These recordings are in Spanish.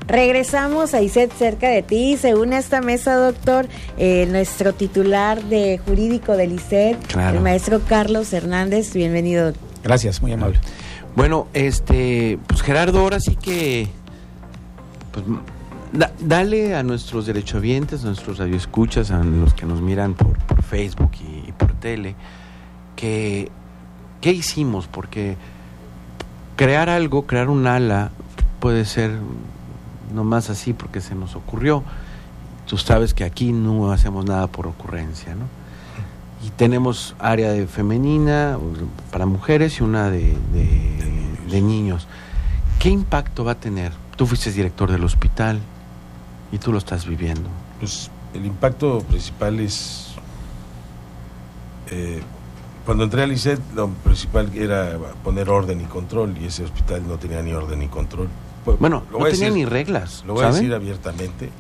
Regresamos a ISET cerca de ti. Se une a esta mesa, doctor, nuestro titular de jurídico del ISET, claro, el maestro Carlos Hernández. Bienvenido. Gracias, muy amable. Bueno, pues Gerardo, ahora sí que pues, dale a nuestros derechohabientes, a nuestros radioescuchas, a los que nos miran por Facebook y por tele, que ¿qué hicimos? Porque crear un ala puede ser nomás así porque se nos ocurrió. Tú sabes que aquí no hacemos nada por ocurrencia, ¿no? Y tenemos área de femenina para mujeres y una de niños. ¿Qué impacto va a tener? Tú fuiste director del hospital y tú lo estás viviendo. Pues el impacto principal es cuando entré al ISET, lo principal era poner orden y control, y ese hospital no tenía ni orden ni control. Bueno, no tenía ni reglas. Lo voy a decir abiertamente.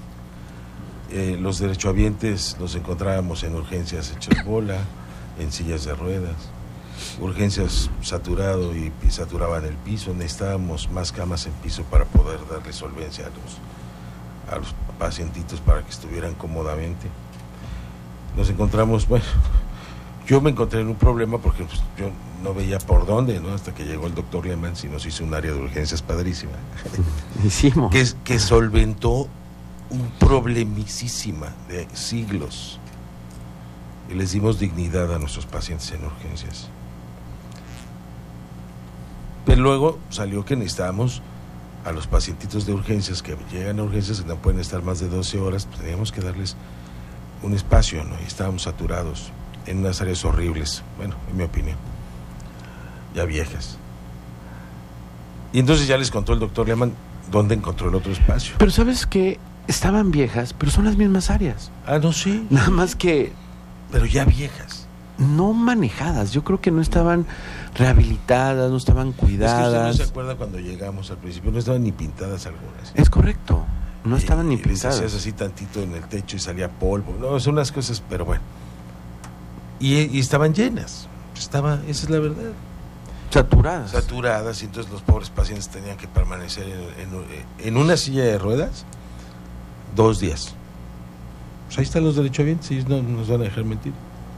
Los derechohabientes nos encontrábamos en urgencias hechas bola, en sillas de ruedas, urgencias saturado y saturaban el piso. Necesitábamos más camas en piso para poder darle solvencia a los pacientitos para que estuvieran cómodamente. Nos encontramos, bueno, yo me encontré en un problema porque pues, yo no veía por dónde, ¿no? Hasta que llegó el doctor Lehmann y nos hizo un área de urgencias padrísima. Hicimos. Que solventó un problemicísima de siglos, y les dimos dignidad a nuestros pacientes en urgencias. Pero luego salió que necesitábamos a los pacientitos de urgencias que llegan a urgencias, que no pueden estar más de 12 horas, pues teníamos que darles un espacio, ¿no? Y estábamos saturados en unas áreas horribles, bueno, en mi opinión, ya viejas. Y entonces ya les contó el doctor Lehmann dónde encontró el otro espacio. Pero ¿sabes qué? Estaban viejas, pero son las mismas áreas. Ah, no, sí. Nada más que... Pero ya viejas. No manejadas. Yo creo que no estaban rehabilitadas, no estaban cuidadas. Es que usted no se acuerda cuando llegamos al principio, no estaban ni pintadas algunas. Es correcto. No estaban ni pintadas. Les hacías así tantito en el techo y salía polvo. No, son unas cosas, pero bueno. Y estaban llenas. Esa es la verdad. Saturadas, y entonces los pobres pacientes tenían que permanecer en una silla de ruedas 2 días. Pues ahí están los derechohabientes, ellos no nos van a dejar mentir.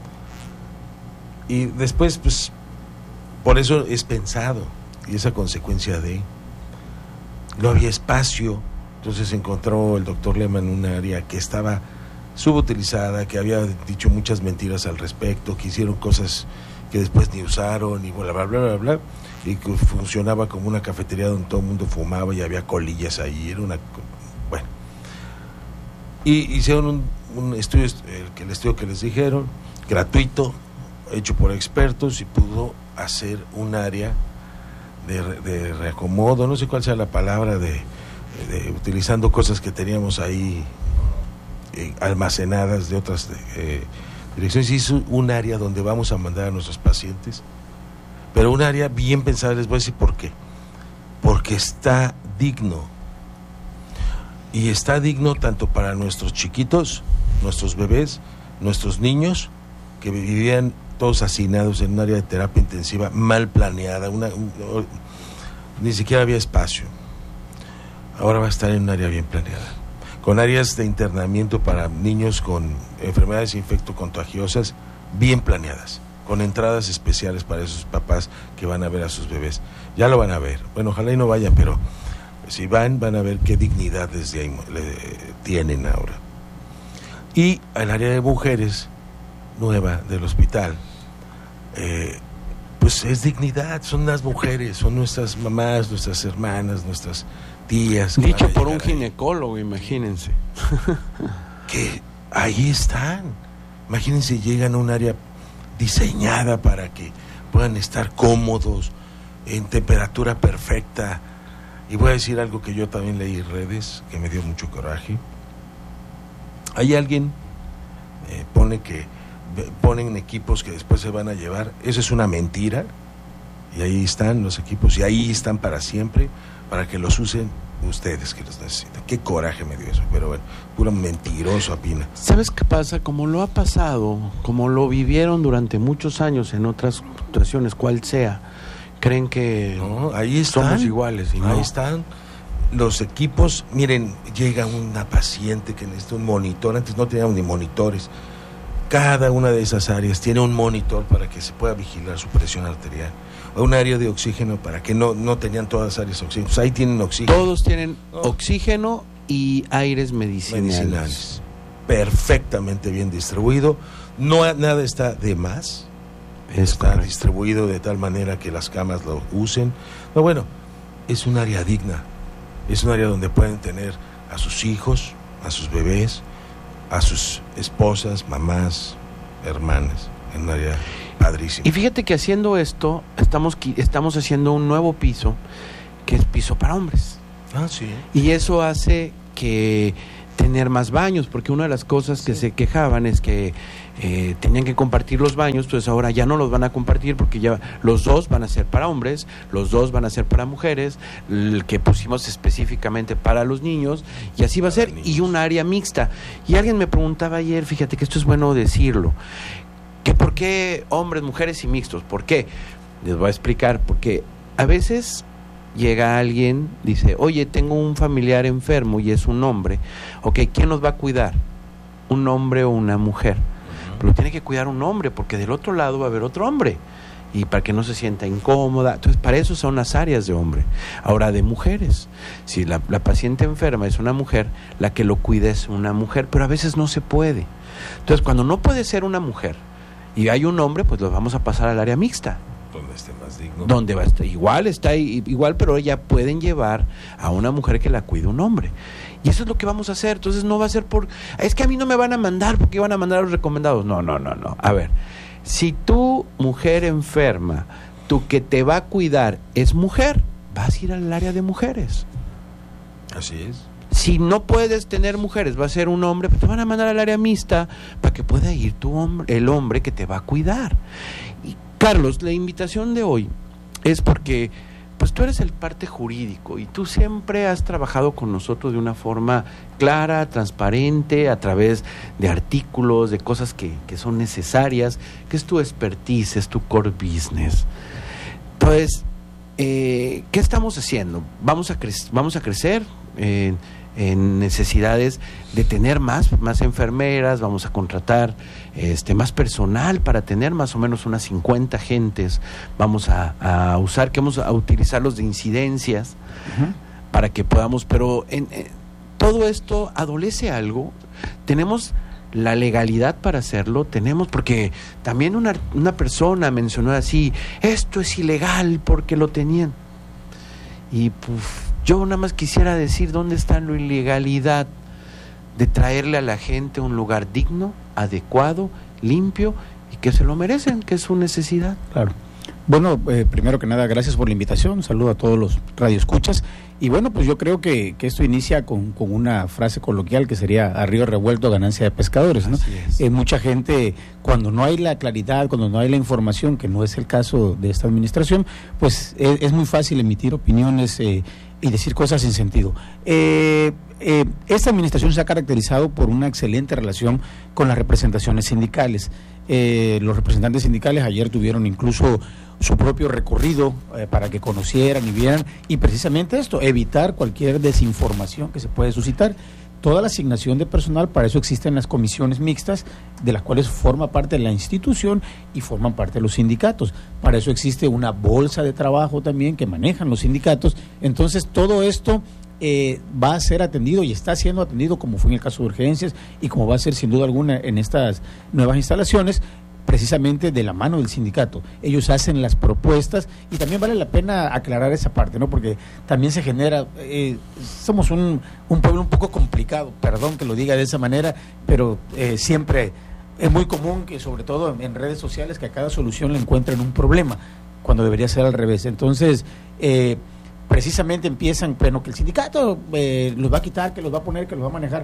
Y después, pues, por eso es pensado, y esa consecuencia de no había espacio. Entonces encontró el doctor Lehmann un área que estaba subutilizada, que había dicho muchas mentiras al respecto, que hicieron cosas que después ni usaron, y bla, bla, bla, bla, bla, y que funcionaba como una cafetería donde todo el mundo fumaba y había colillas ahí, era una... Bueno. Y hicieron un estudio, el estudio que les dijeron, gratuito, hecho por expertos, y pudo hacer un área de reacomodo, no sé cuál sea la palabra, de utilizando cosas que teníamos ahí almacenadas de otras direcciones. Hizo un área donde vamos a mandar a nuestros pacientes, pero un área bien pensada. Les voy a decir por qué. Porque está digno, y está digno tanto para nuestros chiquitos, nuestros bebés, nuestros niños, que vivían todos hacinados en un área de terapia intensiva mal planeada, ni siquiera había espacio. Ahora va a estar en un área bien planeada, con áreas de internamiento para niños con enfermedades infectocontagiosas bien planeadas, con entradas especiales para esos papás que van a ver a sus bebés. Ya lo van a ver. Bueno, ojalá y no vayan, pero si van a ver qué dignidad desde ahí tienen ahora. Y el área de mujeres nueva del hospital, pues es dignidad, son las mujeres, son nuestras mamás, nuestras hermanas, nuestras tías. Dicho por un ginecólogo, imagínense. Que ahí están. Imagínense, llegan a un área diseñada para que puedan estar cómodos, en temperatura perfecta. Y voy a decir algo que yo también leí en redes, que me dio mucho coraje. Hay alguien ponen equipos que después se van a llevar. Eso es una mentira. Y ahí están los equipos, y ahí están para siempre, para que los usen ustedes que los necesitan. Qué coraje me dio eso, pero bueno, puro mentiroso, Apina. ¿Sabes qué pasa? Como lo ha pasado, como lo vivieron durante muchos años en otras situaciones, cual sea, creen que no, ahí están, somos iguales. Y no. Ahí están. los equipos, miren, llega una paciente que necesita un monitor, antes no teníamos ni monitores. Cada una de esas áreas tiene un monitor para que se pueda vigilar su presión arterial. Un área de oxígeno para que no tenían todas las áreas de oxígeno. Pues ahí tienen oxígeno. Todos tienen oxígeno y aires medicinales. Perfectamente bien distribuido. Nada está de más. Está distribuido de tal manera que las camas lo usen. No, bueno, es un área digna. Es un área donde pueden tener a sus hijos, a sus bebés, a sus esposas, mamás, hermanas. En un área padrísima. Y fíjate que haciendo esto, estamos haciendo un nuevo piso, que es piso para hombres. Ah, sí. Y eso hace que tener más baños, porque una de las cosas que se quejaban es que tenían que compartir los baños, entonces ahora ya no los van a compartir porque ya los dos van a ser para hombres, los dos van a ser para mujeres, el que pusimos específicamente para los niños, y así va a ser, y un área mixta. Y alguien me preguntaba ayer, fíjate que esto es bueno decirlo, que por qué hombres, mujeres y mixtos. ¿Por qué? Les voy a explicar. Porque a veces llega alguien, dice, oye, tengo un familiar enfermo y es un hombre. Ok, ¿quién los va a cuidar? ¿Un hombre o una mujer? Pero tiene que cuidar un hombre, porque del otro lado va a haber otro hombre. Y para que no se sienta incómoda. Entonces, para eso son las áreas de hombre. Ahora, de mujeres. Si la paciente enferma es una mujer, la que lo cuida es una mujer, pero a veces no se puede. Entonces, cuando no puede ser una mujer y hay un hombre, pues los vamos a pasar al área mixta. Donde esté más digno. Donde va a estar igual, pero ya pueden llevar a una mujer que la cuide un hombre. Y eso es lo que vamos a hacer. Entonces no va a ser es que a mí no me van a mandar porque van a mandar a los recomendados. No. A ver, si tu mujer enferma, tu que te va a cuidar es mujer, vas a ir al área de mujeres. Así es. Si no puedes tener mujeres, va a ser un hombre, pues te van a mandar al área mixta para que pueda ir el hombre que te va a cuidar. Y Carlos, la invitación de hoy es porque pues tú eres el parte jurídico y tú siempre has trabajado con nosotros de una forma clara, transparente, a través de artículos, de cosas que son necesarias, que es tu expertise, es tu core business. Entonces, ¿qué estamos haciendo? Vamos a crecer en necesidades de tener más enfermeras, vamos a contratar más personal para tener más o menos unas 50 gentes, vamos a utilizarlos de incidencias para que podamos, pero todo esto adolece algo, tenemos la legalidad para hacerlo, porque también una persona mencionó así, esto es ilegal porque lo tenían, y yo nada más quisiera decir dónde está la ilegalidad de traerle a la gente un lugar digno, adecuado, limpio y que se lo merecen, que es su necesidad. Claro. Bueno, primero que nada, gracias por la invitación, saludo a todos los radioescuchas. Y bueno, pues yo creo que esto inicia con una frase coloquial que sería a río revuelto ganancia de pescadores, ¿no? Así es. Mucha gente, cuando no hay la claridad, cuando no hay la información, que no es el caso de esta administración, pues es muy fácil emitir opiniones y decir cosas sin sentido. Esta administración se ha caracterizado por una excelente relación con las representaciones sindicales. Los representantes sindicales ayer tuvieron incluso su propio recorrido para que conocieran y vieran, y precisamente esto, evitar cualquier desinformación que se puede suscitar. Toda la asignación de personal, para eso existen las comisiones mixtas, de las cuales forma parte la institución y forman parte los sindicatos. Para eso existe una bolsa de trabajo también que manejan los sindicatos. Entonces todo esto va a ser atendido y está siendo atendido, como fue en el caso de urgencias y como va a ser sin duda alguna en estas nuevas instalaciones, precisamente de la mano del sindicato. Ellos hacen las propuestas y también vale la pena aclarar esa parte, ¿no? Porque también se genera, somos un pueblo un poco complicado, perdón que lo diga de esa manera, pero siempre es muy común que, sobre todo en redes sociales, que a cada solución le encuentren un problema, cuando debería ser al revés. Entonces, precisamente empiezan, bueno, que el sindicato los va a quitar, que los va a poner, que los va a manejar.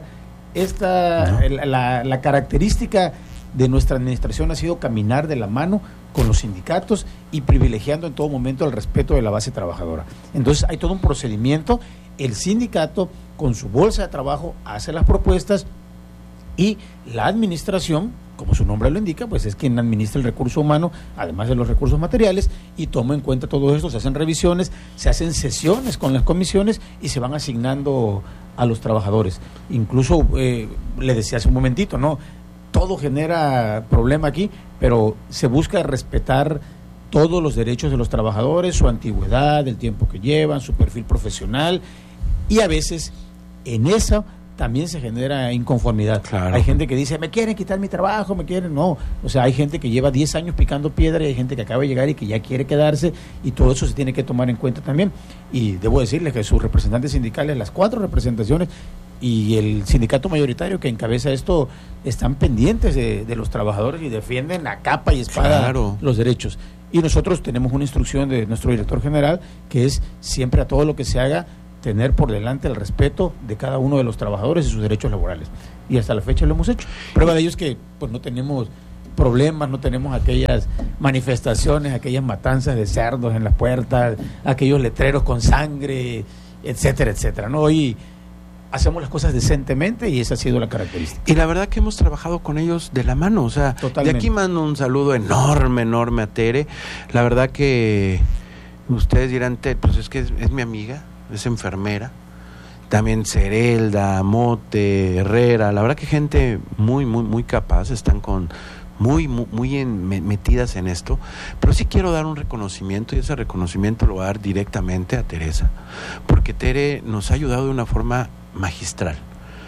La característica de nuestra administración ha sido caminar de la mano con los sindicatos y privilegiando en todo momento el respeto de la base trabajadora. Entonces hay todo un procedimiento, el sindicato con su bolsa de trabajo hace las propuestas y la administración como su nombre lo indica, pues es quien administra el recurso humano, además de los recursos materiales, y toma en cuenta todo esto, se hacen revisiones, se hacen sesiones con las comisiones y se van asignando a los trabajadores. Incluso, le decía hace un momentito, ¿no? Todo genera problema aquí, pero se busca respetar todos los derechos de los trabajadores, su antigüedad, el tiempo que llevan, su perfil profesional, y a veces en eso también se genera inconformidad. Claro. Hay gente que dice, me quieren quitar mi trabajo, no, o sea, hay gente que lleva 10 años picando piedra y hay gente que acaba de llegar y que ya quiere quedarse, y todo eso se tiene que tomar en cuenta también. Y debo decirles que sus representantes sindicales, las 4 representaciones y el sindicato mayoritario que encabeza esto, están pendientes de los trabajadores y defienden a capa y espada los derechos. Y nosotros tenemos una instrucción de nuestro director general que es siempre a todo lo que se haga tener por delante el respeto de cada uno de los trabajadores y sus derechos laborales. Y hasta la fecha lo hemos hecho. Prueba de ello es que pues no tenemos problemas, no tenemos aquellas manifestaciones, aquellas matanzas de cerdos en las puertas, aquellos letreros con sangre, etcétera, etcétera, ¿no? Hoy hacemos las cosas decentemente y esa ha sido la característica. Y la verdad que hemos trabajado con ellos de la mano, o sea, totalmente. De aquí mando un saludo enorme a Tere. La verdad que ustedes dirán, pues es que es mi amiga, es enfermera, también Cerelda, Mote, Herrera, la verdad que gente muy capaz, están con muy metidas en esto, pero sí quiero dar un reconocimiento, y ese reconocimiento lo voy a dar directamente a Teresa, porque Tere nos ha ayudado de una forma magistral.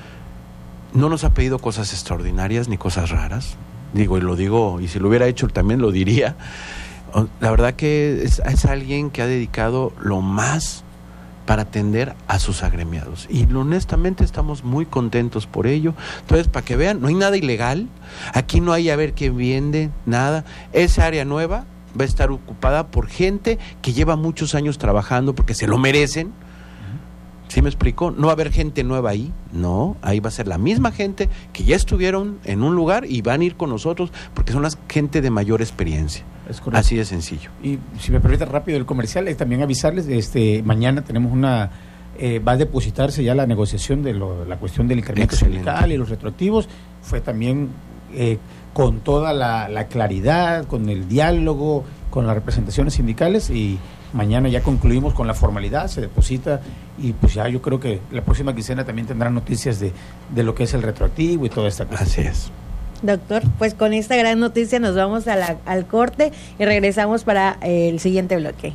No nos ha pedido cosas extraordinarias ni cosas raras, digo, y lo digo, y si lo hubiera hecho también lo diría. La verdad que es alguien que ha dedicado lo más para atender a sus agremiados, y honestamente estamos muy contentos por ello. Entonces, para que vean, no hay nada ilegal, aquí no hay a ver quién vende, nada. Esa área nueva va a estar ocupada por gente que lleva muchos años trabajando porque se lo merecen. ¿Sí me explico? No va a haber gente nueva ahí, no, ahí va a ser la misma gente que ya estuvieron en un lugar y van a ir con nosotros porque son las gente de mayor experiencia. Es correcto. Así de sencillo. Y si me permite rápido el comercial, también avisarles, mañana tenemos va a depositarse ya la negociación de la cuestión del incremento sindical y los retroactivos. Fue también con toda la claridad, con el diálogo, con las representaciones sindicales, y mañana ya concluimos con la formalidad, se deposita, y pues ya yo creo que la próxima quincena también tendrán noticias de lo que es el retroactivo y toda esta cuestión. Así es. Doctor, pues con esta gran noticia nos vamos al corte y regresamos para el siguiente bloque.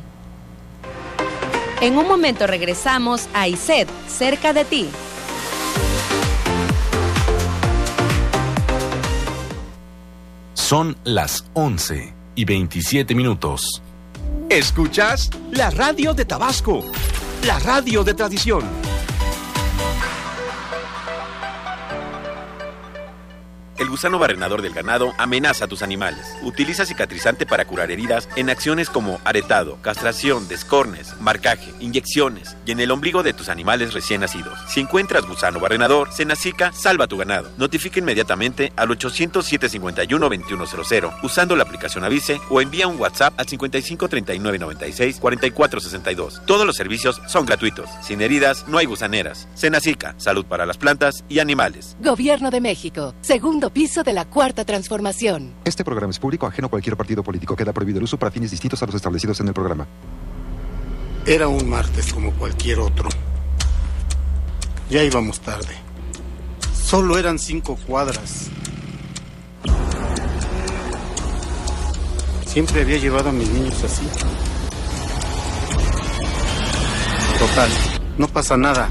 En un momento regresamos a ISED, cerca de ti. Son las 11:27. ¿Escuchas? La radio de Tabasco, la radio de tradición. El gusano barrenador del ganado amenaza a tus animales. Utiliza cicatrizante para curar heridas en acciones como aretado, castración, descornes, marcaje, inyecciones y en el ombligo de tus animales recién nacidos. Si encuentras gusano barrenador, Senacica salva tu ganado. Notifica inmediatamente al 800-751-2100 usando la aplicación Avise o envía un WhatsApp al 55 39 96 44 62. Todos los servicios son gratuitos. Sin heridas no hay gusaneras. Senacica, salud para las plantas y animales. Gobierno de México, segundo piso de la Cuarta Transformación. Este programa es público, ajeno a cualquier partido político. Queda prohibido el uso para fines distintos a los establecidos en el programa. Era un martes como cualquier otro. Ya íbamos tarde. Solo eran 5 cuadras. Siempre había llevado a mis niños así. Total, no pasa nada.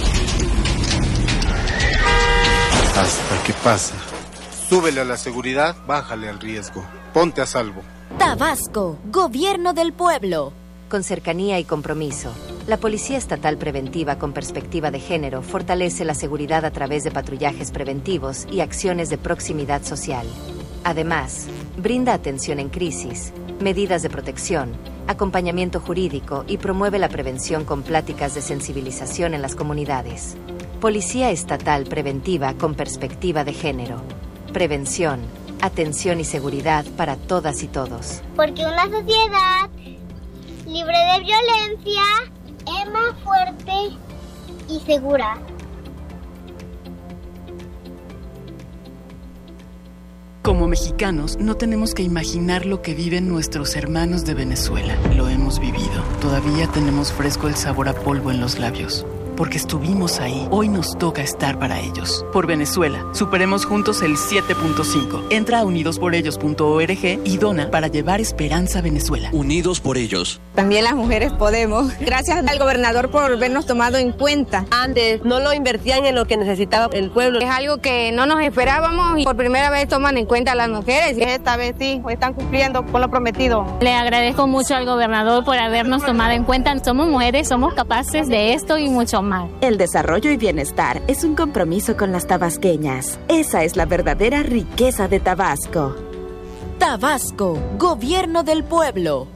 Hasta que pasa. Súbele a la seguridad, bájale al riesgo. Ponte a salvo. Tabasco, Gobierno del Pueblo. Con cercanía y compromiso, la Policía Estatal Preventiva con Perspectiva de Género fortalece la seguridad a través de patrullajes preventivos y acciones de proximidad social. Además, brinda atención en crisis, medidas de protección, acompañamiento jurídico y promueve la prevención con pláticas de sensibilización en las comunidades. Policía Estatal Preventiva con Perspectiva de Género. Prevención, atención y seguridad para todas y todos. Porque una sociedad libre de violencia es más fuerte y segura. Como mexicanos, no tenemos que imaginar lo que viven nuestros hermanos de Venezuela. Lo hemos vivido. Todavía tenemos fresco el sabor a polvo en los labios. Porque estuvimos ahí, hoy nos toca estar para ellos. Por Venezuela, superemos juntos el 7.5. Entra a unidosporellos.org y dona para llevar esperanza a Venezuela. Unidos por ellos. También las mujeres podemos. Gracias al gobernador por habernos tomado en cuenta. Antes no lo invertían en lo que necesitaba el pueblo. Es algo que no nos esperábamos y por primera vez toman en cuenta a las mujeres. Y esta vez sí, están cumpliendo con lo prometido. Le agradezco mucho al gobernador por habernos tomado en cuenta. Somos mujeres, somos capaces de esto y mucho más. El desarrollo y bienestar es un compromiso con las tabasqueñas. Esa es la verdadera riqueza de Tabasco. Tabasco, Gobierno del Pueblo.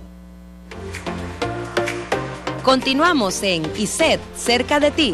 Continuamos en ISED, cerca de ti.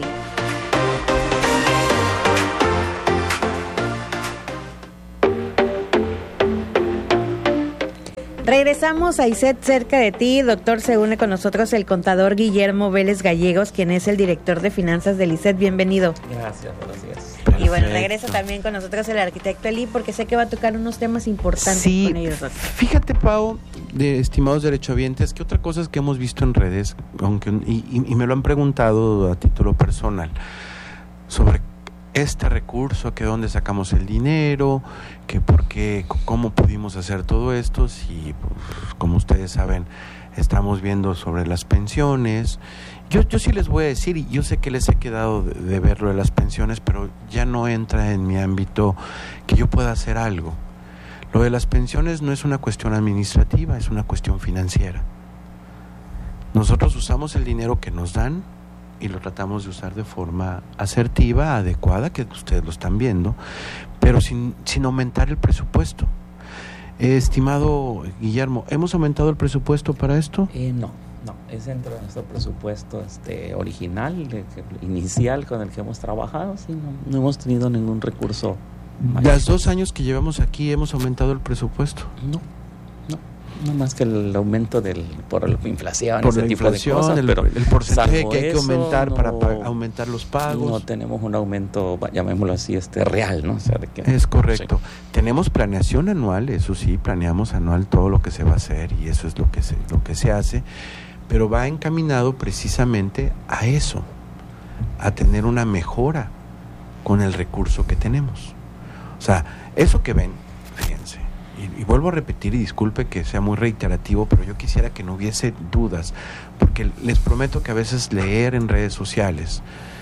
Regresamos a ISED cerca de ti, doctor. Se une con nosotros el contador Guillermo Vélez Gallegos, quien es el director de finanzas del ISED. Bienvenido. Gracias, buenos días. Y bueno, regresa también con nosotros el arquitecto Eli, porque sé que va a tocar unos temas importantes con ellos, doctor. Fíjate, Pau, estimados derechohabientes, que otra cosa es que hemos visto en redes, aunque y me lo han preguntado a título personal, sobre este recurso, que dónde sacamos el dinero, que por qué, cómo pudimos hacer todo esto, si, pues, como ustedes saben, estamos viendo sobre las pensiones. Yo sí les voy a decir, y yo sé que les he quedado de ver lo de las pensiones, pero ya no entra en mi ámbito que yo pueda hacer algo. Lo de las pensiones no es una cuestión administrativa, es una cuestión financiera. Nosotros usamos el dinero que nos dan y lo tratamos de usar de forma asertiva, adecuada, que ustedes lo están viendo, pero sin aumentar el presupuesto. Estimado Guillermo, ¿hemos aumentado el presupuesto para esto? No, es dentro de nuestro presupuesto original, inicial, con el que hemos trabajado. Sí, no hemos tenido ningún recurso mayor. ¿Los 2 años que llevamos aquí hemos aumentado el presupuesto? No más que el aumento por la inflación, por ese la tipo inflación, de cosas, pero el porcentaje que hay que eso, aumentar para aumentar los pagos. No tenemos un aumento, llamémoslo así, real, ¿no? O sea, es correcto. Sí. Tenemos planeación anual, eso sí, planeamos anual todo lo que se va a hacer y eso es lo que se hace, pero va encaminado precisamente a eso, a tener una mejora con el recurso que tenemos. O sea, eso que ven, fíjense. Y vuelvo a repetir, y disculpe que sea muy reiterativo, pero yo quisiera que no hubiese dudas, porque les prometo que a veces leer en redes sociales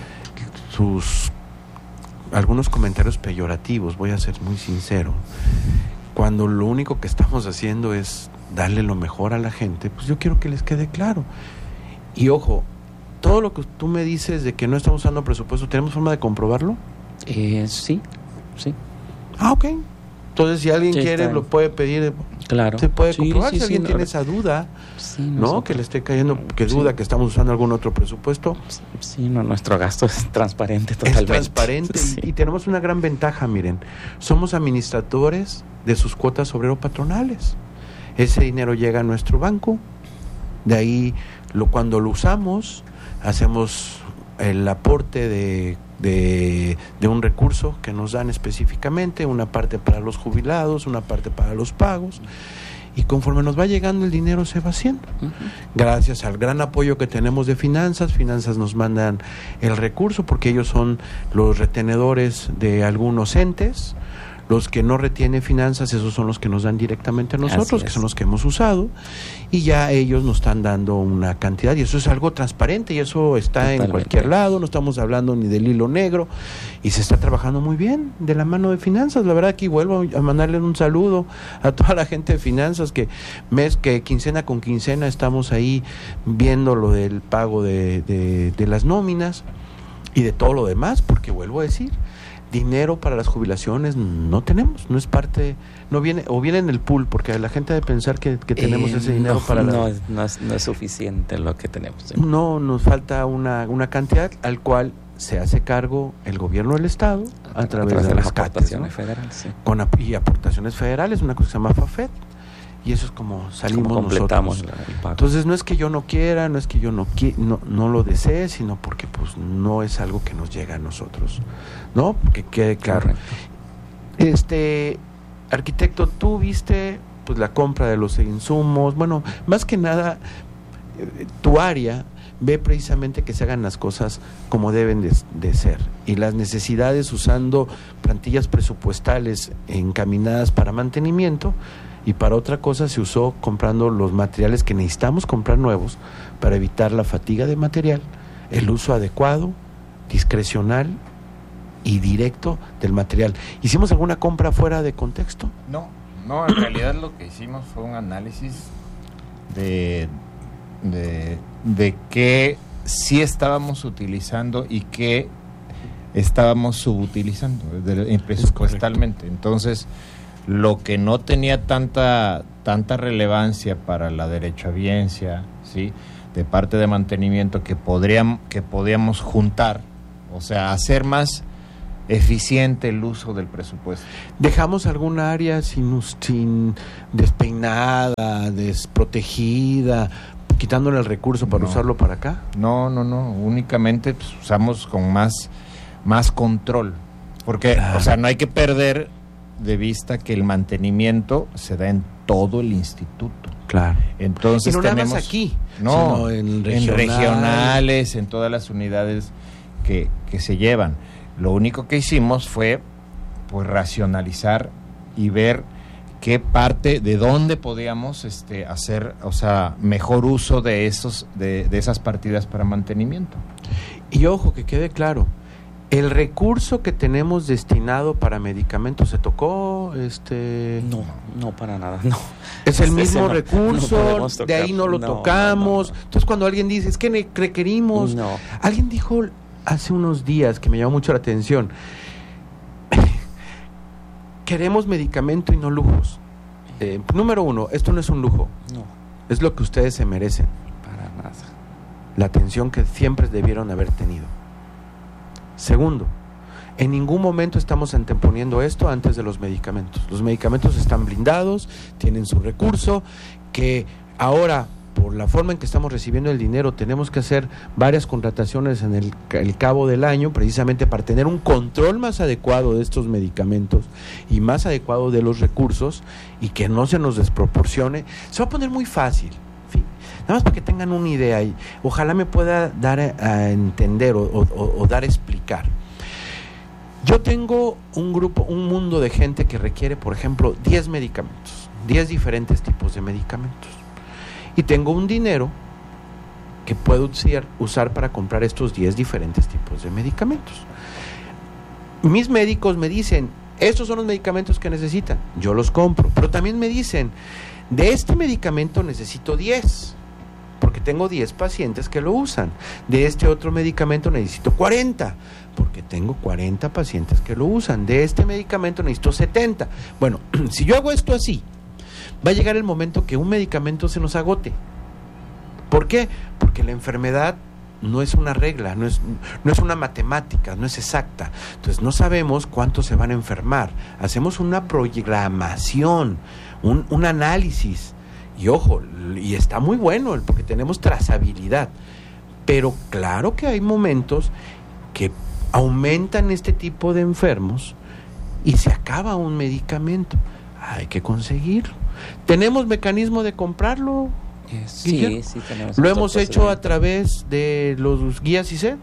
algunos comentarios peyorativos, voy a ser muy sincero, cuando lo único que estamos haciendo es darle lo mejor a la gente, pues yo quiero que les quede claro. Y ojo, todo lo que tú me dices de que no estamos usando presupuesto, ¿tenemos forma de comprobarlo? Sí. Ah, ok. Entonces, si alguien quiere, lo puede pedir. Claro. Se puede comprobar. Si alguien tiene esa duda, ¿no? Que le esté cayendo, que duda que estamos usando algún otro presupuesto. Sí, nuestro gasto es transparente totalmente. Es transparente y tenemos una gran ventaja, miren. Somos administradores de sus cuotas obrero-patronales. Ese dinero llega a nuestro banco. De ahí, cuando lo usamos, hacemos el aporte de un recurso que nos dan específicamente, una parte para los jubilados, una parte para los pagos, y conforme nos va llegando el dinero se va haciendo. Gracias al gran apoyo que tenemos de Finanzas nos mandan el recurso porque ellos son los retenedores de algunos entes. Los que no retienen Finanzas, esos son los que nos dan directamente a nosotros, que son los que hemos usado, y ya ellos nos están dando una cantidad, y eso es algo transparente, y eso está totalmente en cualquier lado, no estamos hablando ni del hilo negro, y se está trabajando muy bien de la mano de Finanzas. La verdad, aquí vuelvo a mandarle un saludo a toda la gente de Finanzas, que quincena con quincena estamos ahí viendo lo del pago de las nóminas, y de todo lo demás, porque vuelvo a decir, dinero para las jubilaciones no tenemos, no es parte, no viene, o viene en el pool, porque la gente debe pensar que tenemos ese dinero para no es suficiente lo que tenemos. No, nos falta una cantidad al cual se hace cargo el gobierno del Estado a través de las aportaciones federales, y aportaciones federales, una cosa que se llama FAFET, y eso es como salimos completamos nosotros. El pago. Entonces no es que yo no quiera, no es que yo no lo desee, sino porque pues no es algo que nos llega a nosotros, ¿no? Que quede claro. arquitecto, tú viste pues la compra de los insumos, bueno, más que nada tu área ve precisamente que se hagan las cosas como deben de ser, y las necesidades usando plantillas presupuestales encaminadas para mantenimiento, y para otra cosa se usó comprando los materiales que necesitamos comprar nuevos para evitar la fatiga de material, el uso adecuado, discrecional y directo del material. ¿Hicimos alguna compra fuera de contexto? No, en realidad lo que hicimos fue un análisis de qué sí estábamos utilizando y qué estábamos subutilizando presupuestalmente. Entonces, lo que no tenía tanta relevancia para la derechohabiencia, ¿sí?, de parte de mantenimiento, que podíamos juntar, o sea, hacer más eficiente el uso del presupuesto. ¿Dejamos alguna área sin despeinada, desprotegida, quitándole el recurso para usarlo para acá? No, únicamente pues, usamos con más control, porque, o sea, no hay que perder de vista que el mantenimiento se da en todo el instituto. Claro. Entonces y no tenemos nada más aquí, no, sino en regionales, en todas las unidades que se llevan. Lo único que hicimos fue pues racionalizar y ver qué parte, de dónde podíamos hacer, o sea, mejor uso de esas partidas para mantenimiento. Y ojo, que quede claro, el recurso que tenemos destinado para medicamentos se tocó, No, para nada, no. Es el mismo recurso, de ahí no lo tocamos. No. Entonces, cuando alguien dice, es que requerimos, alguien dijo hace unos días que me llamó mucho la atención, queremos medicamento y no lujos. Número uno, esto no es un lujo, es lo que ustedes se merecen. Para nada. La atención que siempre debieron haber tenido. Segundo, en ningún momento estamos anteponiendo esto antes de los medicamentos. Los medicamentos están blindados, tienen su recurso, que ahora, por la forma en que estamos recibiendo el dinero, tenemos que hacer varias contrataciones en el cabo del año, precisamente para tener un control más adecuado de estos medicamentos y más adecuado de los recursos, y que no se nos desproporcione. Se va a poner muy fácil. Nada más para que tengan una idea, y ojalá me pueda dar a entender o dar a explicar. Yo tengo un mundo de gente que requiere, por ejemplo, 10 medicamentos, 10 diferentes tipos de medicamentos. Y tengo un dinero que puedo usar para comprar estos 10 diferentes tipos de medicamentos. Mis médicos me dicen, estos son los medicamentos que necesitan, yo los compro, pero también me dicen, de este medicamento necesito 10, porque tengo 10 pacientes que lo usan. De este otro medicamento necesito 40, porque tengo 40 pacientes que lo usan. De este medicamento necesito 70. Bueno, si yo hago esto así, va a llegar el momento que un medicamento se nos agote. ¿Por qué? Porque la enfermedad no es una regla, no es una matemática, no es exacta. Entonces no sabemos cuántos se van a enfermar. Hacemos una programación, un análisis. Y ojo, y está muy bueno porque tenemos trazabilidad. Pero claro que hay momentos que aumentan este tipo de enfermos y se acaba un medicamento. Hay que conseguirlo. ¿Tenemos mecanismo de comprarlo? Sí, tenemos. ¿Lo hemos hecho a través de los guías ISED?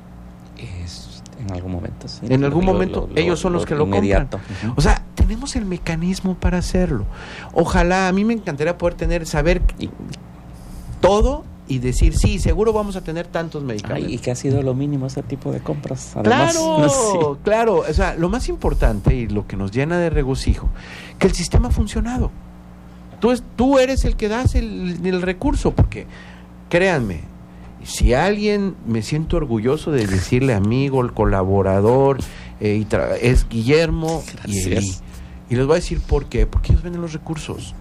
En algún momento, sí. En algún momento ellos son los que lo compran. O sea, tenemos el mecanismo para hacerlo. Ojalá, a mí me encantaría poder saber todo y decir, sí, seguro vamos a tener tantos medicamentos. Y que ha sido lo mínimo ese tipo de compras. Además, claro. O sea, lo más importante y lo que nos llena de regocijo, que el sistema ha funcionado. Tú eres el que das el recurso, porque créanme, si alguien me siento orgulloso de decirle amigo, el colaborador, es Guillermo y Eli. Y les voy a decir por qué. Porque ellos venden los recursos.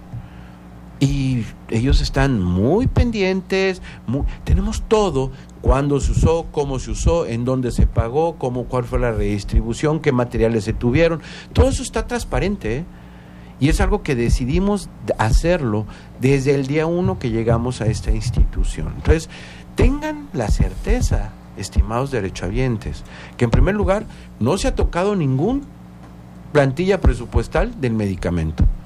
Y ellos están muy pendientes. Tenemos todo. Cuándo se usó, cómo se usó, en dónde se pagó, cuál fue la redistribución, qué materiales se tuvieron. Todo eso está transparente, ¿eh? Y es algo que decidimos hacerlo desde el día 1 que llegamos a esta institución. Entonces, tengan la certeza, estimados derechohabientes, que en primer lugar no se ha tocado ningún plantilla presupuestal del medicamento.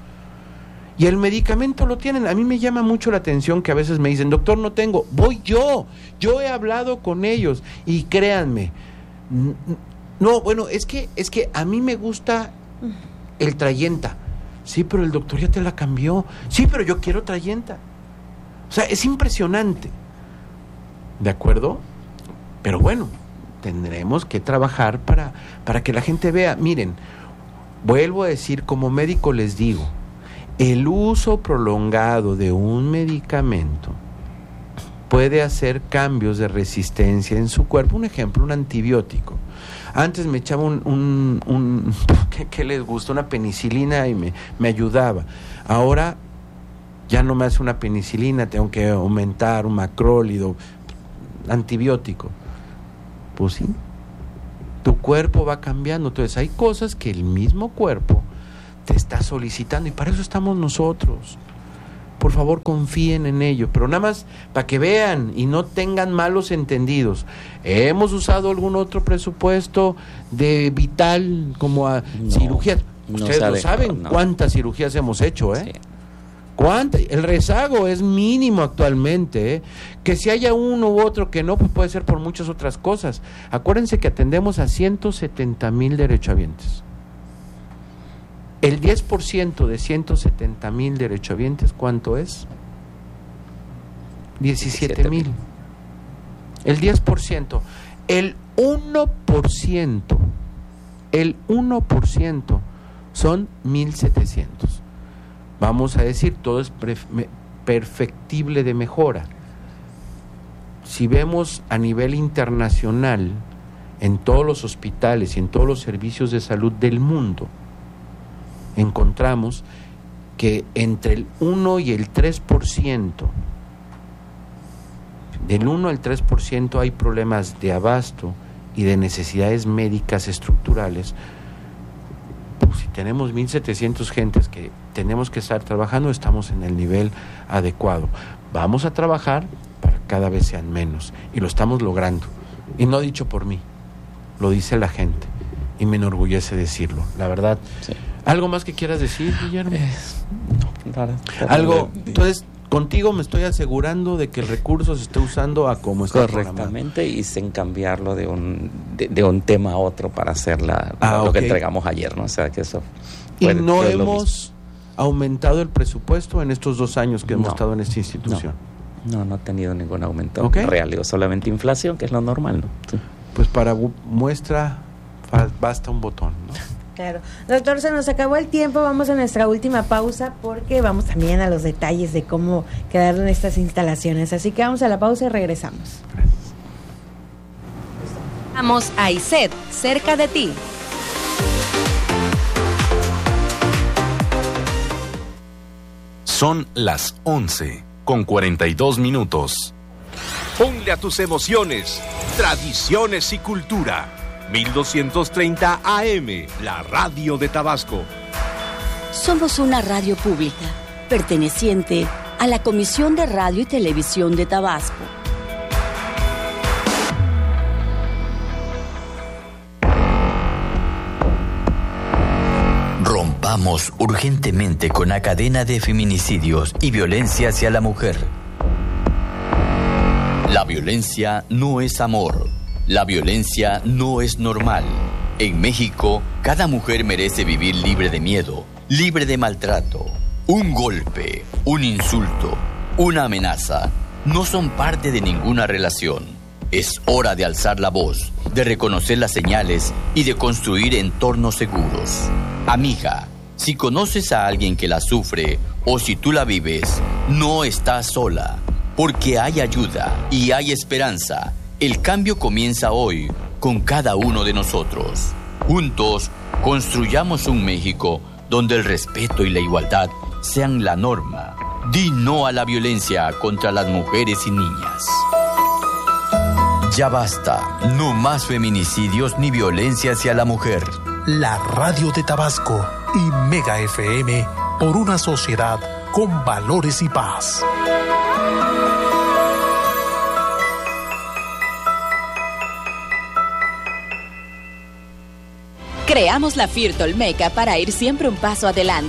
Y el medicamento lo tienen. A mí me llama mucho la atención que a veces me dicen, doctor, no tengo. Voy yo he hablado con ellos y créanme, no, bueno, es que a mí me gusta el Trayenta. Sí, pero el doctor ya te la cambió. Sí, pero yo quiero Trayenta. O sea, es impresionante. ¿De acuerdo? Pero bueno, tendremos que trabajar para que la gente vea. Miren, vuelvo a decir, como médico les digo, el uso prolongado de un medicamento puede hacer cambios de resistencia en su cuerpo. Un ejemplo, un antibiótico. Antes me echaba ¿qué les gusta? Una penicilina y me ayudaba. Ahora ya no me hace una penicilina, tengo que aumentar un macrólido, antibiótico. Pues sí, tu cuerpo va cambiando. Entonces hay cosas que el mismo cuerpo te está solicitando y para eso estamos nosotros. Por favor, confíen en ello, pero nada más para que vean y no tengan malos entendidos. ¿Hemos usado algún otro presupuesto de vital como a cirugías? Ustedes lo saben, cuántas cirugías hemos hecho, ¿eh? Sí. ¿Cuántas? El rezago es mínimo actualmente, ¿eh? Que si haya uno u otro que no, pues puede ser por muchas otras cosas. Acuérdense que atendemos a 170,000 derechohabientes. El 10% de 170,000 derechohabientes, ¿cuánto es? 17,000. El 10%. El 1% son 1,700. Vamos a decir, todo es perfectible de mejora. Si vemos a nivel internacional, en todos los hospitales y en todos los servicios de salud del mundo, encontramos que entre el 1 y el 3%, del 1 al 3% hay problemas de abasto y de necesidades médicas estructurales. Pues si tenemos 1,700 gentes que tenemos que estar trabajando, estamos en el nivel adecuado. Vamos a trabajar para que cada vez sean menos y lo estamos logrando. Y no dicho por mí, lo dice la gente y me enorgullece decirlo, la verdad. Sí. ¿Algo más que quieras decir, Guillermo? No, nada. Algo. Entonces, contigo me estoy asegurando de que el recurso se esté usando a como está correctamente programado. Y sin cambiarlo de un tema a otro para hacer lo que entregamos ayer, ¿no? O sea, que eso. Y no hemos aumentado el presupuesto en estos 2 años que hemos estado en esta institución. No ha tenido ningún aumento real, digo, solamente inflación, que es lo normal, ¿no? Sí. Pues para muestra basta un botón, ¿no? Claro. Doctor, se nos acabó el tiempo, vamos a nuestra última pausa porque vamos también a los detalles de cómo quedaron estas instalaciones. Así que vamos a la pausa y regresamos. Vamos a ISED, cerca de ti. Son las 11:42. Ponle a tus emociones, tradiciones y cultura. 1230 AM, la radio de Tabasco. Somos una radio pública, perteneciente a la Comisión de Radio y Televisión de Tabasco. Rompamos urgentemente con la cadena de feminicidios y violencia hacia la mujer. La violencia no es amor. La violencia no es normal. En México, cada mujer merece vivir libre de miedo, libre de maltrato. Un golpe, un insulto, una amenaza no son parte de ninguna relación. Es hora de alzar la voz, de reconocer las señales y de construir entornos seguros. Amiga, si conoces a alguien que la sufre o si tú la vives, no estás sola, porque hay ayuda y hay esperanza. El cambio comienza hoy con cada uno de nosotros. Juntos, construyamos un México donde el respeto y la igualdad sean la norma. Di no a la violencia contra las mujeres y niñas. Ya basta, no más feminicidios ni violencia hacia la mujer. La radio de Tabasco y Mega FM por una sociedad con valores y paz. Creamos la FIRT Olmeca para ir siempre un paso adelante.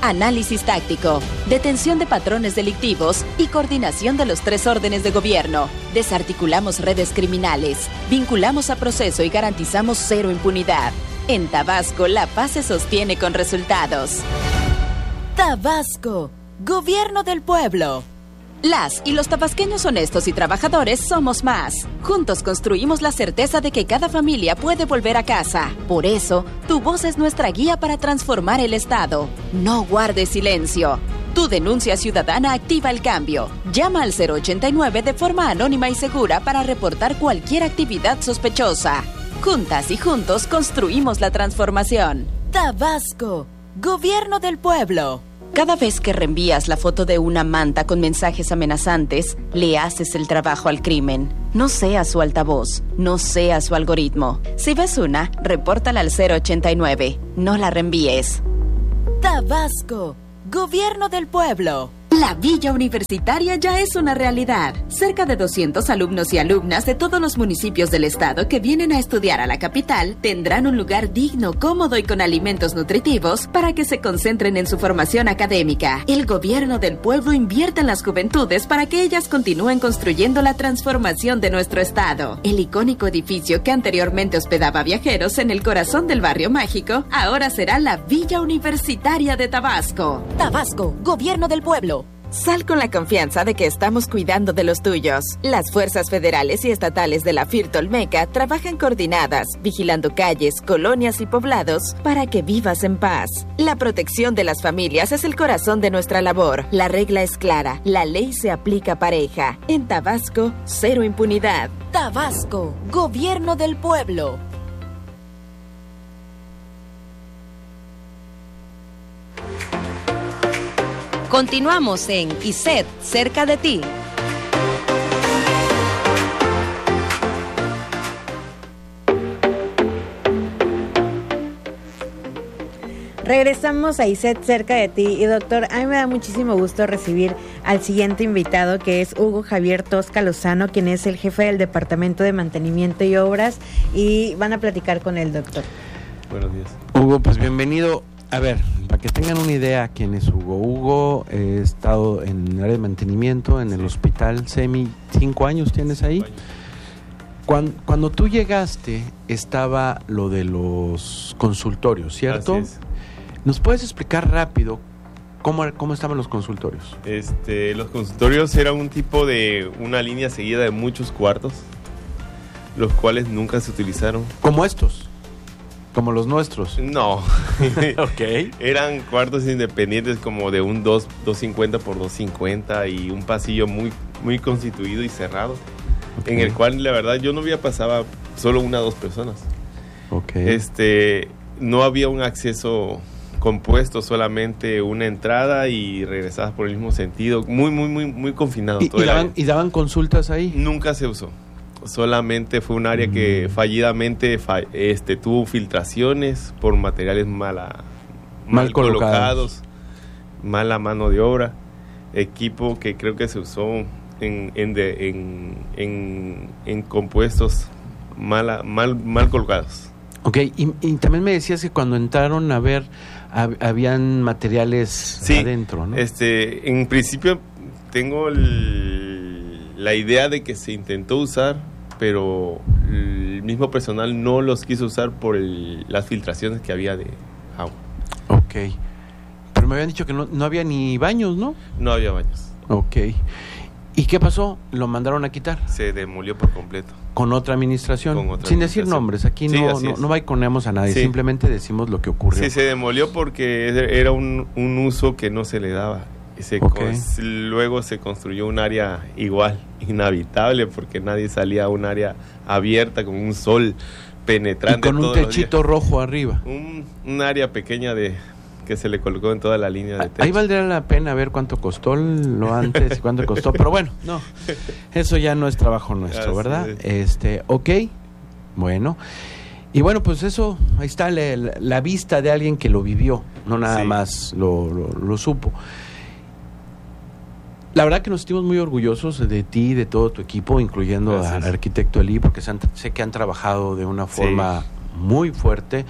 análisis táctico, detención de patrones delictivos y coordinación de los 3 órdenes de gobierno. Desarticulamos redes criminales, vinculamos a proceso y garantizamos 0 impunidad. En Tabasco, la paz se sostiene con resultados. Tabasco, Gobierno del Pueblo. Las y los tabasqueños honestos y trabajadores somos más. Juntos construimos la certeza de que cada familia puede volver a casa. Por eso, tu voz es nuestra guía para transformar el Estado. No guardes silencio. Tu denuncia ciudadana activa el cambio. Llama al 089 de forma anónima y segura para reportar cualquier actividad sospechosa. Juntas y juntos construimos la transformación. Tabasco, Gobierno del Pueblo. Cada vez que reenvías la foto de una manta con mensajes amenazantes, le haces el trabajo al crimen. No seas su altavoz, no seas su algoritmo. Si ves una, repórtala al 089. No la reenvíes. Tabasco, Gobierno del Pueblo. La Villa Universitaria ya es una realidad. Cerca de 200 alumnos y alumnas de todos los municipios del estado que vienen a estudiar a la capital tendrán un lugar digno, cómodo y con alimentos nutritivos para que se concentren en su formación académica. El Gobierno del Pueblo invierte en las juventudes para que ellas continúen construyendo la transformación de nuestro estado. El icónico edificio que anteriormente hospedaba viajeros en el corazón del barrio mágico, ahora será la Villa Universitaria de Tabasco. Tabasco, Gobierno del Pueblo. Sal con la confianza de que estamos cuidando de los tuyos. Las fuerzas federales y estatales de la FIRT Olmeca trabajan coordinadas, vigilando calles, colonias y poblados para que vivas en paz. La protección de las familias es el corazón de nuestra labor. La regla es clara, la ley se aplica pareja. En Tabasco, 0 impunidad. Tabasco, Gobierno del Pueblo. Continuamos en ISED, cerca de ti. Regresamos a ISED, cerca de ti. Y doctor, a mí me da muchísimo gusto recibir al siguiente invitado, que es Hugo Javier Tosca Lozano, quien es el jefe del Departamento de Mantenimiento y Obras, y van a platicar con él, doctor. Buenos días. Hugo, pues bienvenido. A ver, para que tengan una idea quién es Hugo. Hugo, he estado en el área de mantenimiento en el hospital SEMI. 5 años tienes ahí. Cuando tú llegaste, estaba lo de los consultorios, ¿cierto? Así es. ¿Nos puedes explicar rápido cómo estaban los consultorios? Los consultorios eran un tipo de una línea seguida de muchos cuartos, los cuales nunca se utilizaron. ¿Como estos? ¿Como los nuestros? No. Ok. Eran cuartos independientes como de un 250 por 250 y un pasillo muy constituido y cerrado, en el cual la verdad yo no había pasado solo 1 o 2 personas. Okay. No había un acceso compuesto, solamente una entrada y regresabas por el mismo sentido, muy confinado. ¿Y daban consultas ahí? Nunca se usó. Solamente fue un área que fallidamente tuvo filtraciones por materiales mal colocados, mala mano de obra, equipo que creo que se usó en compuestos mal colocados. Ok, y también me decías que cuando entraron a ver, habían materiales adentro, ¿no? En principio tengo la idea de que se intentó usar, pero el mismo personal no los quiso usar por las filtraciones que había de agua. Ok. Pero me habían dicho que no había ni baños, ¿no? No había baños. Ok. ¿Y qué pasó? ¿Lo mandaron a quitar? Se demolió por completo. ¿Con otra administración? Sin decir nombres, aquí sí, no baiconeamos a nadie, simplemente decimos lo que ocurrió. Sí, se demolió porque era un uso que no se le daba. Luego se construyó un área igual, inhabitable, porque nadie salía a un área abierta con un sol penetrante. Y con un techito rojo arriba. Un área pequeña que se le colocó en toda la línea de techo. Ahí valdría la pena ver cuánto costó lo antes y cuánto costó, pero bueno, no, eso ya no es trabajo nuestro, ¿verdad? Ok, bueno. Y bueno, pues eso, ahí está la vista de alguien que lo vivió, no nada más lo supo. La verdad que nos sentimos muy orgullosos de ti y de todo tu equipo, incluyendo al arquitecto Eli, porque sé que han trabajado de una forma muy fuerte.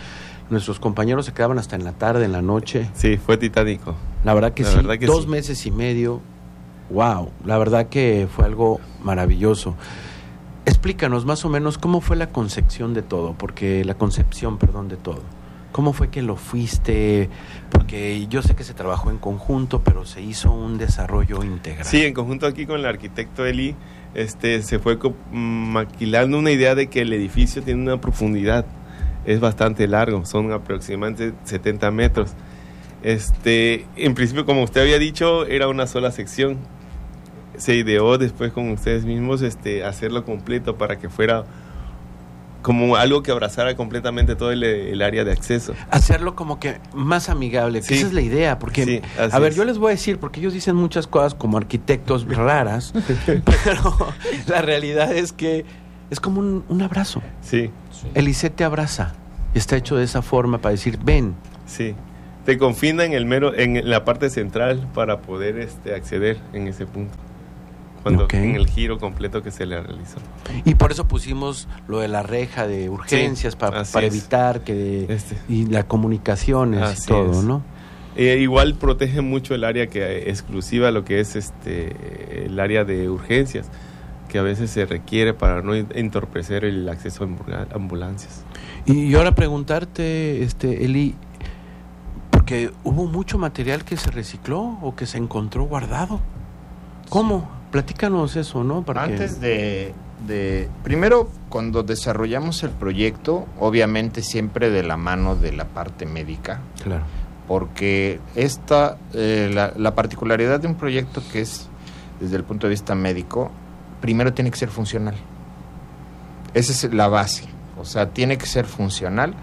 nuestros compañeros se quedaban hasta en la tarde, en la noche. Sí, fue titánico. La verdad que La sí, verdad que 2 sí. meses y medio, wow, la verdad que fue algo maravilloso. Explícanos más o menos cómo fue la concepción de todo, de todo. ¿Cómo fue que lo fuiste? Porque yo sé que se trabajó en conjunto, pero se hizo un desarrollo integral. Sí, en conjunto aquí con el arquitecto Eli, se fue maquilando una idea de que el edificio tiene una profundidad, es bastante largo, son aproximadamente 70 metros. En principio, como usted había dicho, era una sola sección. Se ideó después con ustedes mismos hacerlo completo para que fuera como algo que abrazara completamente todo el área de acceso. Hacerlo como que más amigable, Sí. Esa es la idea, porque, Sí, así a ver, es. yo les voy a decir, porque ellos dicen muchas cosas como arquitectos raras, pero la realidad es que es como un abrazo. Sí. El ICET te abraza, y está hecho de esa forma para decir, ven. Sí, te confina en la parte central para poder acceder en ese punto. En el giro completo que se le realizó. Y por eso pusimos lo de la reja de urgencias, Sí, para así evitar que y la comunicaciones Así y todo, es. ¿no? Igual protege mucho el área que exclusiva, lo que es el área de urgencias, que a veces se requiere para no entorpecer el acceso a ambulancias. Y ahora preguntarte, Eli, porque hubo mucho material que se recicló o que se encontró guardado. ¿Cómo? Platícanos eso, ¿no? Antes de primero, cuando desarrollamos el proyecto, obviamente siempre de la mano de la parte médica. Claro. Porque la particularidad de un proyecto que es, desde el punto de vista médico, primero tiene que ser funcional. Esa es la base. O sea, tiene que ser funcional,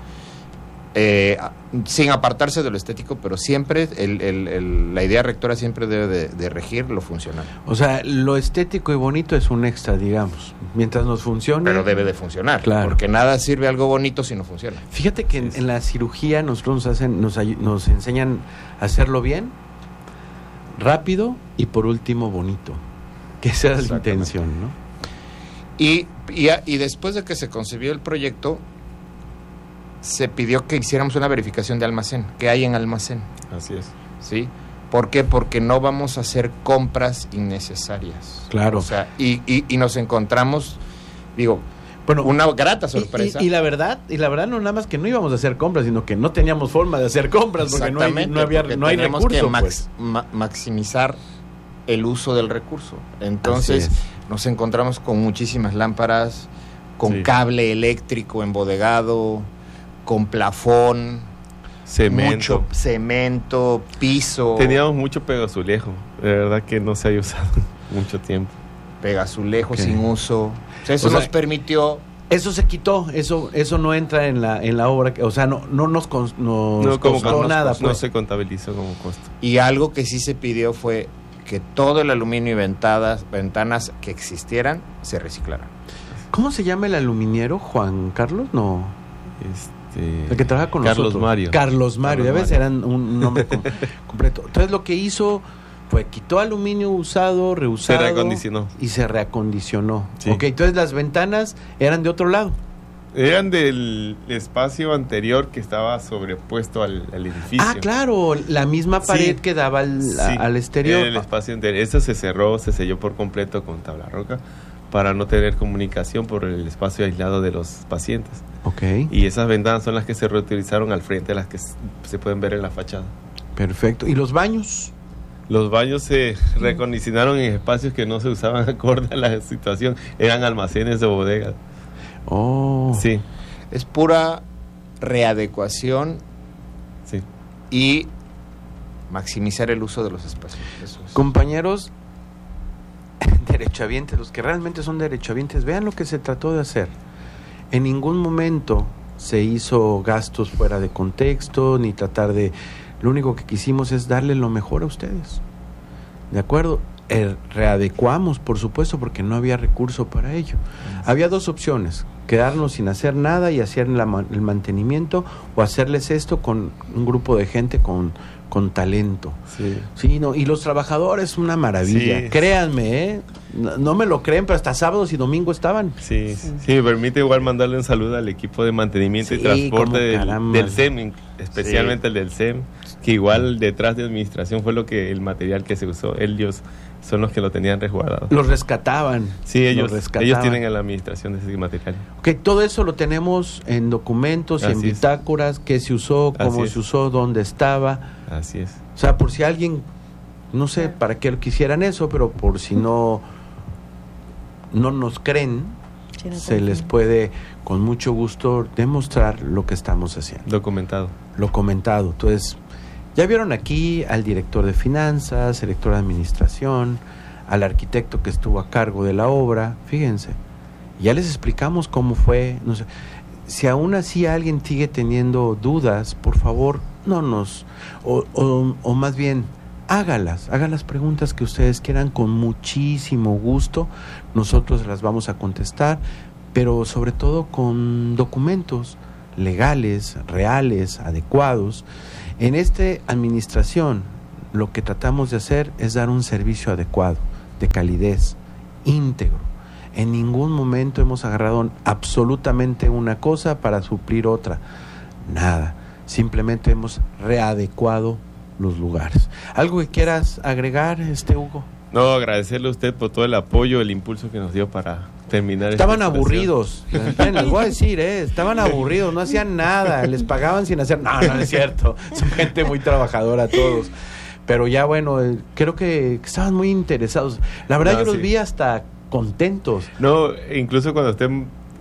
sin apartarse de lo estético, pero siempre la idea rectora siempre debe de regir lo funcional. O sea, lo estético y bonito es un extra, digamos, mientras nos funcione. Pero debe de funcionar, claro. Porque nada sirve algo bonito si no funciona. Fíjate que en la cirugía nosotros nos enseñan a hacerlo bien, rápido y por último bonito, que esa es la intención, ¿no? Y después de que se concibió el proyecto, se pidió que hiciéramos una verificación de almacén, que hay en almacén. Así es. ¿Sí? ¿Por qué? Porque no vamos a hacer compras innecesarias. Claro. O sea, y nos encontramos, una grata sorpresa. Y la verdad no nada más que no íbamos a hacer compras, sino que no teníamos forma de hacer compras, porque no hay teníamos recurso, que pues. maximizar el uso del recurso. Entonces nos encontramos con muchísimas lámparas, con cable eléctrico embodegado, con plafón, mucho cemento, piso. Teníamos mucho pegazulejo, de verdad que no se haya usado mucho tiempo. Pegazulejo sin uso. O sea, eso nos permitió. Eso se quitó, eso no entra en la obra, o sea, no nos costó nada. No se contabilizó como costo. Y algo que sí se pidió fue que todo el aluminio y ventanas que existieran se reciclaran. ¿Cómo se llama el aluminiero? ¿Juan Carlos? No. El que trabaja con Carlos nosotros. Mario. Carlos Mario, ya ves, eran un nombre completo. Entonces lo que hizo fue quitó aluminio usado, reusado. Se reacondicionó. Y se reacondicionó. Sí. Ok, entonces las ventanas eran de otro lado. Eran del espacio anterior que estaba sobrepuesto al edificio. Ah, claro, la misma pared que daba al exterior. Era el espacio anterior. Eso se cerró, se selló por completo con tabla roca para no tener comunicación por el espacio aislado de los pacientes. Okay. Y esas ventanas son las que se reutilizaron al frente, las que se pueden ver en la fachada. Perfecto. ¿Y los baños? Los baños se recondicionaron en espacios que no se usaban acorde a la situación. Eran almacenes de bodegas. Oh. Sí. Es pura readecuación. Sí. Y maximizar el uso de los espacios. Eso es. Compañeros derechohabientes, los que realmente son derechohabientes, vean lo que se trató de hacer. En ningún momento se hizo gastos fuera de contexto, ni tratar de... Lo único que quisimos es darle lo mejor a ustedes. ¿De acuerdo? Readecuamos, por supuesto, porque no había recurso para ello. Había dos opciones. quedarnos sin hacer nada y hacer el mantenimiento o hacerles esto con un grupo de gente con talento. Sí, no, y los trabajadores, una maravilla. Sí. Créanme, no me lo creen, pero hasta sábados y domingos estaban. Sí, me permite igual mandarle un saludo al equipo de mantenimiento y transporte del SEM, especialmente el del SEM, que igual detrás de administración fue el material que se usó. Ellos son los que lo tenían resguardado. Los rescataban. Sí, ellos tienen en la administración de ese material. Ok, todo eso lo tenemos en documentos y en bitácoras, qué se usó, cómo se usó, dónde estaba. Así es. O sea, por si alguien, no sé para qué quisieran eso, pero por si no nos creen, se les puede con mucho gusto demostrar lo que estamos haciendo. Documentado. Entonces, ya vieron aquí al director de finanzas, el director de administración, al arquitecto que estuvo a cargo de la obra. Fíjense, ya les explicamos cómo fue. No sé, si aún así alguien sigue teniendo dudas, por favor, o más bien, haga las preguntas que ustedes quieran con muchísimo gusto. Nosotros las vamos a contestar, pero sobre todo con documentos legales, reales, adecuados. En esta administración, lo que tratamos de hacer es dar un servicio adecuado, de calidez, íntegro. En ningún momento hemos agarrado absolutamente una cosa para suplir otra. Nada. Simplemente hemos readecuado los lugares. ¿Algo que quieras agregar, Hugo? No, agradecerle a usted por todo el apoyo, el impulso que nos dio para terminar. Estaban aburridos, les voy a decir, estaban aburridos, no hacían nada, les pagaban sin hacer nada. No es cierto, son gente muy trabajadora todos, pero ya bueno, creo que estaban muy interesados. La verdad yo los vi hasta contentos. No, incluso cuando usted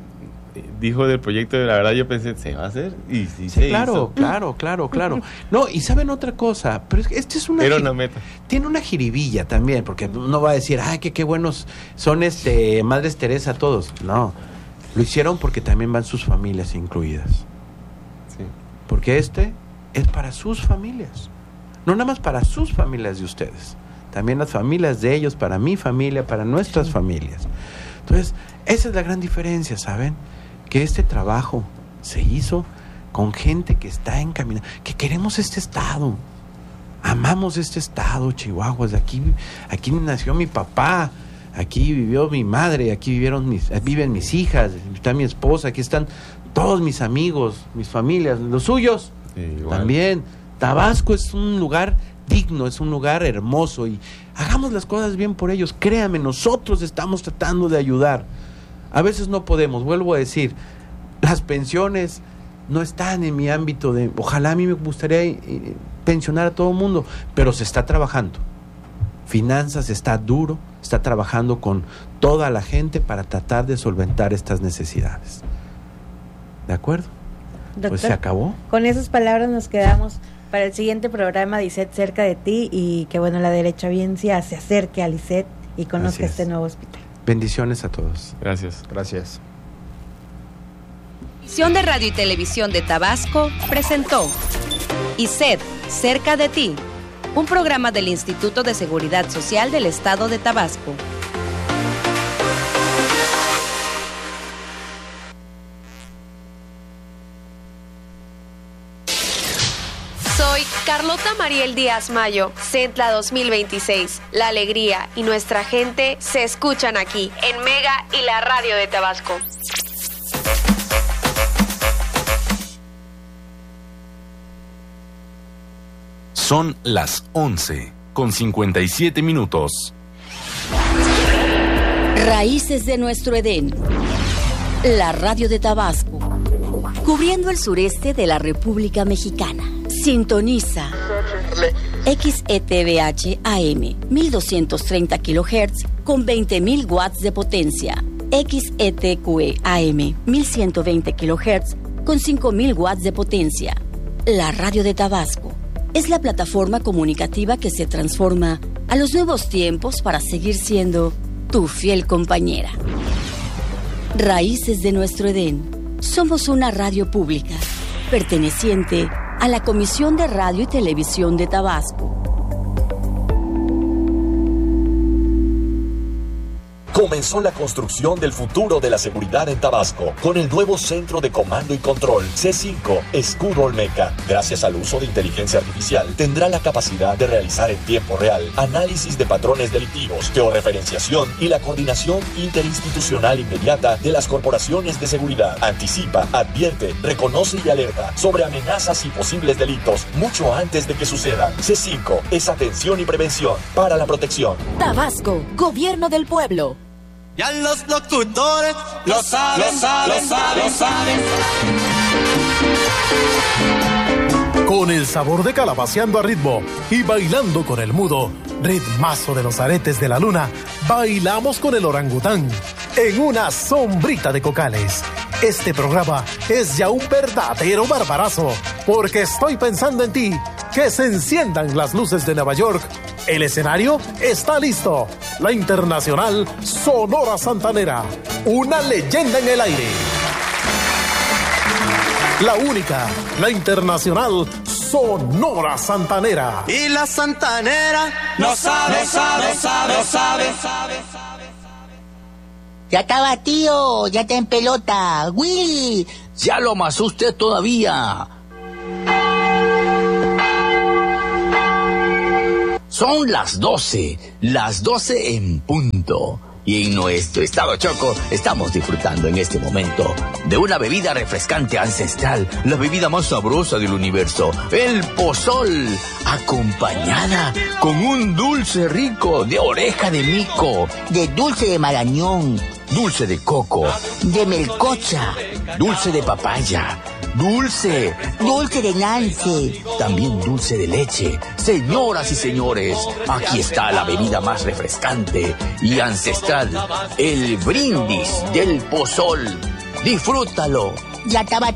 dijo del proyecto, la verdad yo pensé, ¿se va a hacer? Y sí, se hizo. Claro. No, y saben otra cosa, pero es que este es era una meta. Tiene una jiribilla también, porque no va a decir, ay, qué buenos son Madres Teresa todos. No, lo hicieron porque también van sus familias incluidas. Sí. Porque es para sus familias, no nada más para sus familias de ustedes, también las familias de ellos, para mi familia, para nuestras familias. Entonces, esa es la gran diferencia, ¿saben? Que este trabajo se hizo con gente que está encaminada, que queremos este estado, amamos este estado, Chihuahua. Aquí nació mi papá, aquí vivió mi madre, aquí viven mis hijas, está mi esposa, aquí están todos mis amigos, mis familias, los suyos también. Tabasco es un lugar digno, es un lugar hermoso y hagamos las cosas bien por ellos. Créame, nosotros estamos tratando de ayudar. A veces no podemos, vuelvo a decir, las pensiones no están en mi ámbito de... Ojalá a mí me gustaría pensionar a todo el mundo, pero se está trabajando. Finanzas está duro, está trabajando con toda la gente para tratar de solventar estas necesidades. ¿De acuerdo? Doctor, pues se acabó. Con esas palabras nos quedamos para el siguiente programa de ISET Cerca de Ti y que bueno, la derechohabiencia se acerque al ISET y conozca este nuevo hospital. Bendiciones a todos. Gracias. Comisión de Radio y Televisión de Tabasco presentó ISET Cerca de Ti, un programa del Instituto de Seguridad Social del Estado de Tabasco. Soy Carlota Mariel Díaz Mayo, CETLA 2026. La alegría y nuestra gente se escuchan aquí, en Mega y la Radio de Tabasco. Son las 11:57. Raíces de nuestro Edén. La Radio de Tabasco. Cubriendo el sureste de la República Mexicana. Sintoniza XETBH AM 1230 kHz con 20.000 watts de potencia. XETQE AM 1120 kHz con 5.000 watts de potencia. La Radio de Tabasco es la plataforma comunicativa que se transforma a los nuevos tiempos para seguir siendo tu fiel compañera. Raíces de nuestro Edén. Somos una radio pública, perteneciente a la Comisión de Radio y Televisión de Tabasco. comenzó la construcción del futuro de la seguridad en Tabasco, con el nuevo Centro de Comando y Control C5 Escudo Olmeca. Gracias al uso de inteligencia artificial, tendrá la capacidad de realizar en tiempo real análisis de patrones delictivos, georreferenciación y la coordinación interinstitucional inmediata de las corporaciones de seguridad. Anticipa, advierte, reconoce y alerta sobre amenazas y posibles delitos mucho antes de que sucedan. C5 es atención y prevención para la protección. Tabasco, Gobierno del Pueblo. Ya los locutores lo saben. Con el sabor de Calabaceando a ritmo y bailando con el mudo, ritmazo de los aretes de la luna, bailamos con el orangután en una sombrita de cocales. Este programa es ya un verdadero barbarazo, porque estoy pensando en ti, que se enciendan las luces de Nueva York. El escenario está listo. La Internacional Sonora Santanera, una leyenda en el aire. La única, la Internacional Sonora Santanera. Y la Santanera no sabe. Ya estaba, tío, ya está en pelota. Willy, ya lo amasó usted todavía. Son las 12 en punto. Y en nuestro estado Choco estamos disfrutando en este momento de una bebida refrescante ancestral, la bebida más sabrosa del universo, el pozol, acompañada con un dulce rico de oreja de mico, de dulce de marañón, dulce de coco, de melcocha, dulce de papaya, dulce de Nance, también dulce de leche. Señoras y señores, aquí está la bebida más refrescante y ancestral, el brindis del pozol. Disfrútalo. Ya estaba,